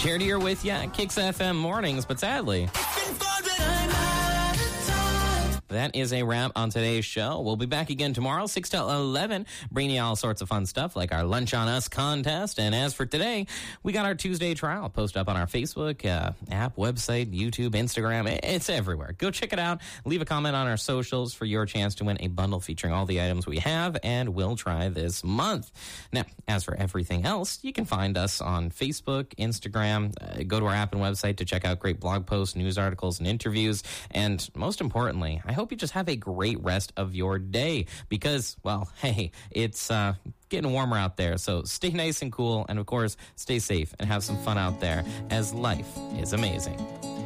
Charity here with ya, Kicks FM mornings, but sadly, that is a wrap on today's show. We'll be back again tomorrow, 6 to 11, bringing you all sorts of fun stuff like our Lunch on Us contest. And as for today, we got our Tuesday trial post up on our Facebook app, website, YouTube, Instagram. It's everywhere. Go check it out. Leave a comment on our socials for your chance to win a bundle featuring all the items we have and will try this month. Now, as for everything else, you can find us on Facebook, Instagram. Go to our app and website to check out great blog posts, news articles, and interviews. And most importantly, I hope you just have a great rest of your day because, well, hey, it's getting warmer out there. So stay nice and cool. And, of course, stay safe and have some fun out there as life is amazing.